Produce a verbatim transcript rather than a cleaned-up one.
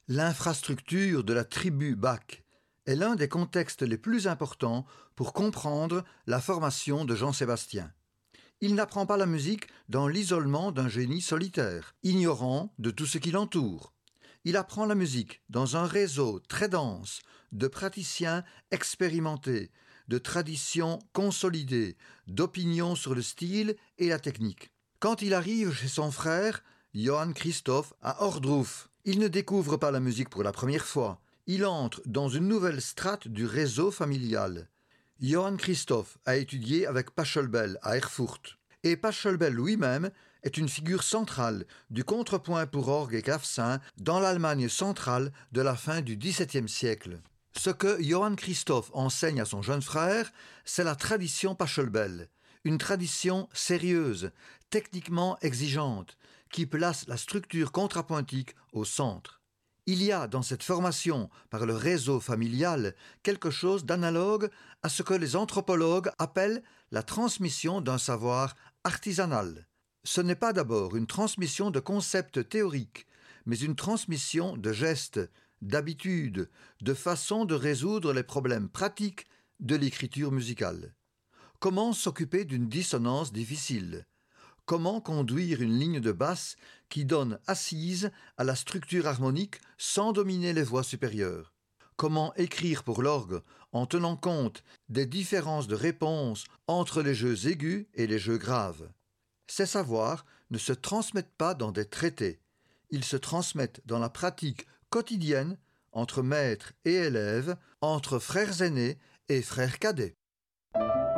L'infrastructure de la tribu Bach est l'un des contextes les plus importants pour comprendre la formation de Jean-Sébastien. Il n'apprend pas la musique dans l'isolement d'un génie solitaire, ignorant de tout ce qui l'entoure. Il apprend la musique dans un réseau très dense de praticiens expérimentés, de traditions consolidées, d'opinions sur le style et la technique. Quand il arrive chez son frère, Johann Christoph, à Ohrdruf, il ne découvre pas la musique pour la première fois. Il entre dans une nouvelle strate du réseau familial. Johann Christoph a étudié avec Pachelbel à Erfurt. Et Pachelbel lui-même est une figure centrale du contrepoint pour orgue et clavecin dans l'Allemagne centrale de la fin du dix-septième siècle. Ce que Johann Christoph enseigne à son jeune frère, c'est la tradition Pachelbel, une tradition sérieuse, techniquement exigeante, qui place la structure contrapuntique au centre. Il y a dans cette formation par le réseau familial quelque chose d'analogue à ce que les anthropologues appellent la transmission d'un savoir artisanal. Ce n'est pas d'abord une transmission de concepts théoriques, mais une transmission de gestes, d'habitudes, de façons de résoudre les problèmes pratiques de l'écriture musicale. Comment s'occuper d'une dissonance difficile ? Comment conduire une ligne de basse qui donne assise à la structure harmonique sans dominer les voix supérieures? Comment écrire pour l'orgue en tenant compte des différences de réponse entre les jeux aigus et les jeux graves? Ces savoirs ne se transmettent pas dans des traités. Ils se transmettent dans la pratique quotidienne entre maîtres et élèves, entre frères aînés et frères cadets.